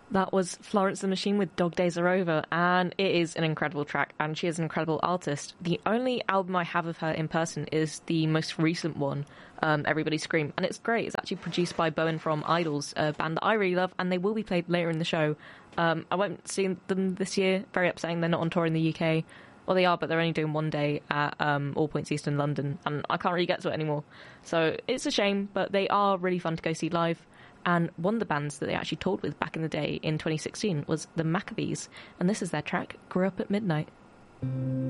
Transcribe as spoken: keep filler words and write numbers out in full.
That was Florence and the Machine with Dog Days Are Over, and it is an incredible track, and she is an incredible artist. The only album I have of her in person is the most recent one, um, Everybody Scream, and it's great. It's actually produced by Bowen from Idols, a band that I really love, and they will be played later in the show. Um, I won't see them this year. Very upsetting, they're not on tour in the U K. Well, they are, but they're only doing one day at um, All Points East in London, and I can't really get to it anymore. So it's a shame, but they are really fun to go see live. And one of the bands that they actually toured with back in the day in twenty sixteen was the Maccabees, and this is their track, Grew Up at Midnight.